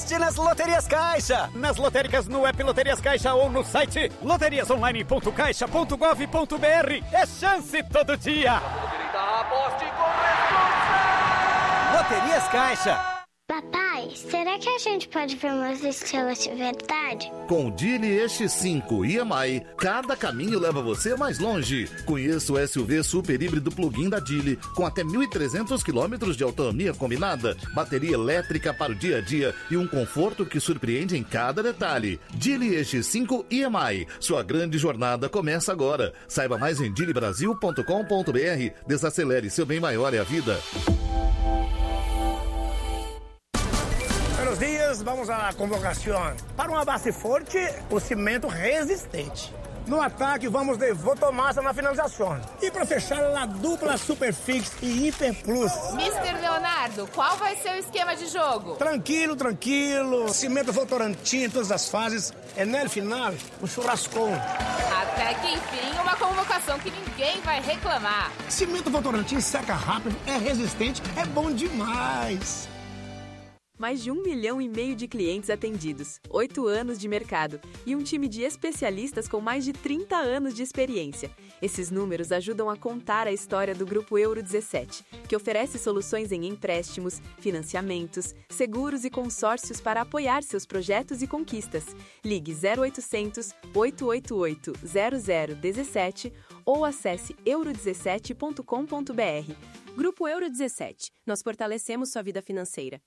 aposte nas Loterias Caixa. Nas lotéricas no app Loterias Caixa ou no site loteriasonline.caixa.gov.br. É chance todo dia. Aposte com responsa. Loterias Caixa. Papai, será que a gente pode ver umas estrelas de verdade? Com o Geely EX5 EMI, cada caminho leva você mais longe. Conheça o SUV super híbrido plug-in da Geely, com até 1.300 km de autonomia combinada, bateria elétrica para o dia a dia e um conforto que surpreende em cada detalhe. Geely EX5 EMI, sua grande jornada começa agora. Saiba mais em geelybrasil.com.br. Desacelere, seu bem maior é a vida. Buenos dias, vamos à convocação. Para uma base forte, o cimento resistente. No ataque, vamos de Votomassa na finalização. E para fechar, a dupla Superfix e Hiper Plus. Mr. Leonardo, qual vai ser o esquema de jogo? Tranquilo. Cimento Votorantim em todas as fases. É no final, o churrascão. Até que enfim, uma convocação que ninguém vai reclamar. Cimento Votorantim seca rápido, é resistente, é bom demais. Mais de 1,5 milhão de clientes atendidos, 8 anos de mercado e um time de especialistas com mais de 30 anos de experiência. Esses números ajudam a contar a história do Grupo Euro 17, que oferece soluções em empréstimos, financiamentos, seguros e consórcios para apoiar seus projetos e conquistas. Ligue 0800 888 0017 ou acesse euro17.com.br. Grupo Euro 17. Nós fortalecemos sua vida financeira.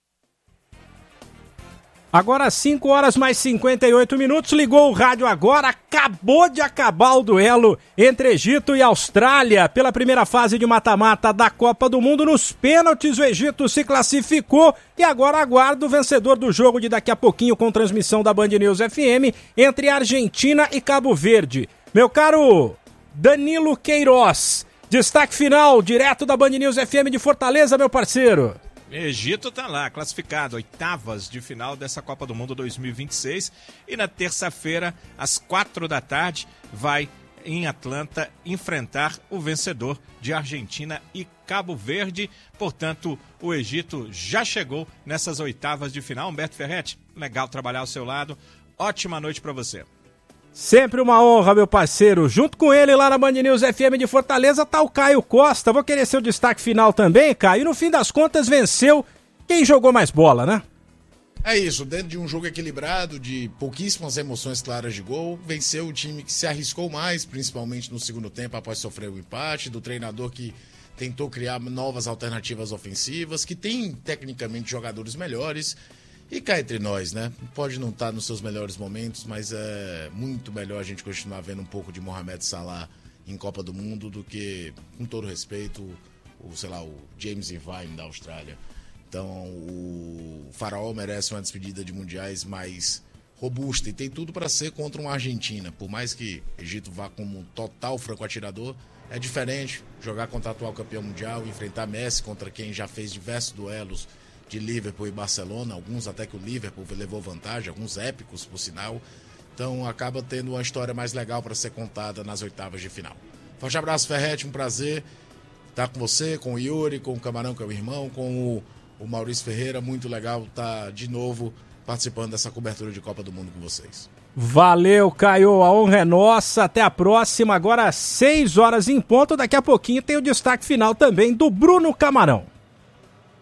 Agora 5 horas mais 58 minutos, ligou o rádio agora, acabou de acabar o duelo entre Egito e Austrália. Pela primeira fase de mata-mata da Copa do Mundo, nos pênaltis o Egito se classificou e agora aguarda o vencedor do jogo de daqui a pouquinho com transmissão da Band News FM entre Argentina e Cabo Verde. Meu caro Danilo Queiroz, destaque final direto da Band News FM de Fortaleza, meu parceiro. Egito está lá, classificado, oitavas de final dessa Copa do Mundo 2026. E na terça-feira, às 4 da tarde, vai em Atlanta enfrentar o vencedor de Argentina e Cabo Verde. Portanto, o Egito já chegou nessas oitavas de final. Humberto Ferretti, legal trabalhar ao seu lado. Ótima noite para você. Sempre uma honra, meu parceiro. Junto com ele lá na Band News FM de Fortaleza tá o Caio Costa. Vou querer seu destaque final também, Caio. E no fim das contas venceu quem jogou mais bola, né? É isso, dentro de um jogo equilibrado, de pouquíssimas emoções claras de gol, venceu o time que se arriscou mais, principalmente no segundo tempo após sofrer o empate, do treinador que tentou criar novas alternativas ofensivas, que tem tecnicamente jogadores melhores. E cá entre nós, né? Pode não estar nos seus melhores momentos, mas é muito melhor a gente continuar vendo um pouco de Mohamed Salah em Copa do Mundo do que, com todo respeito, o James Irvine da Austrália. Então, o Faraó merece uma despedida de mundiais mais robusta e tem tudo para ser contra uma Argentina. Por mais que o Egito vá como um total franco-atirador, é diferente jogar contra o atual campeão mundial, enfrentar Messi contra quem já fez diversos duelos de Liverpool e Barcelona, alguns até que o Liverpool levou vantagem, alguns épicos, por sinal. Então acaba tendo uma história mais legal para ser contada nas oitavas de final. Forte abraço, Ferretti, um prazer estar com você, com o Yuri, com o Camarão, que é o irmão, com o Maurício Ferreira. Muito legal estar de novo participando dessa cobertura de Copa do Mundo com vocês. Valeu, Caio, a honra é nossa. Até a próxima, agora às 6 horas em ponto. Daqui a pouquinho tem o destaque final também do Bruno Camarão.